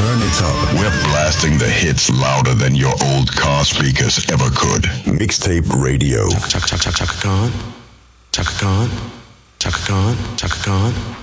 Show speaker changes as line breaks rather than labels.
Turn it up.
We're blasting the hits louder than your old car speakers ever could.
Mixtape Radio.
Chaka Khan, Chaka Khan, Chaka Khan, Chaka Khan.